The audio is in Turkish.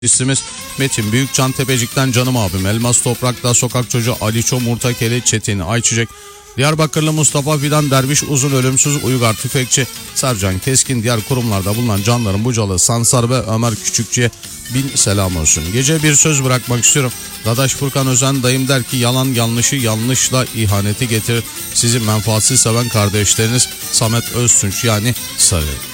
İsmimiz Metin Büyükcan Tepecik'ten canım abim. Elmas Toprak'ta sokak çocuğu Aliço Murtakeli Çetin Ayçiçek. Diyarbakırlı Mustafa Fidan Derviş Uzun Ölümsüz Uygar Tüfekçi Sercan Keskin, diğer kurumlarda bulunan canların Bucalı Sansar ve Ömer Küçükçü'ye bin selam olsun. Gece bir söz bırakmak istiyorum. Dadaş Furkan Özen dayım der ki yalan yanlışı yanlışla ihaneti getirir. Sizi menfaatsiz seven kardeşleriniz Samet Öztunç yani Sarı.